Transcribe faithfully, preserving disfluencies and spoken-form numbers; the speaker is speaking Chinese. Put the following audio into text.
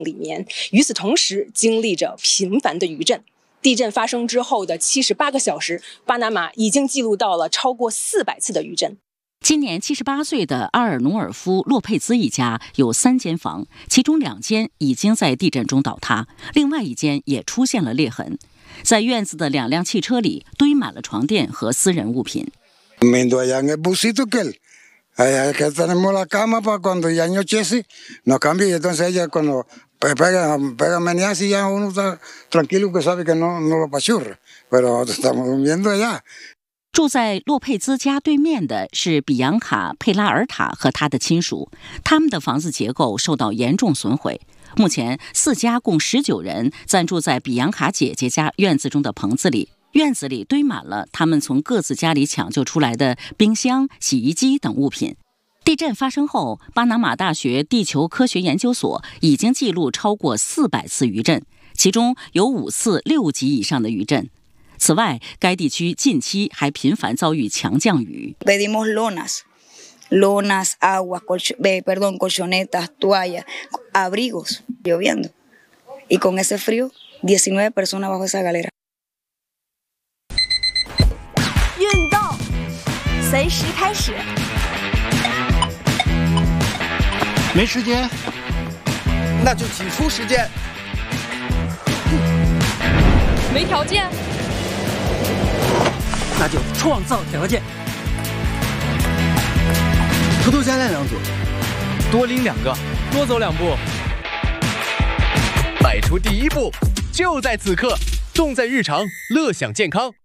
里面，与此同时经历着频繁的余震。地震发生之后的七十八个小时，巴拿马已经记录到了超过四百次的余震。 今年七十八岁的阿尔努尔夫·洛佩兹一家有三间房，其中两间已经在地震中倒塌，另外一间也出现了裂痕。在院子的两辆汽车里堆满了床垫和私人物品。 Allá que tenemos la cama para cuando ya anochece, nos cambia y entonces ella cuando pega, pega meneas y ya uno está tranquilo que sabe que no, no lo pachurra, pero estamos durmiendo allá. 住在洛佩兹家对面的是比扬卡·佩拉尔塔和他的亲属，他们的房子结构受到严重损毁。目前，四家共十九人暂住在比扬卡姐姐家院子中的棚子里。院子里堆满了他们从各自家里抢救出来的冰箱、洗衣机等物品。地震发生后，巴拿马大学地球科学研究所已经记录超过四百次余震，其中有五次六级以上的余震。此外，该地区近期还频繁遭遇强降雨。 Pedimos lonas, lonas, agua, colch perdón, colchonetas, toallas, abrigos, lloviendo. Y con ese frío, diecinueve personas bajo esa galera. 运动随时开始。 没时间， 那就挤出时间。 没条件， 那就创造条件。 偷偷加练两组， 多拎两个，多走两步。 迈出第一步，就在此刻，重在日常，乐享健康。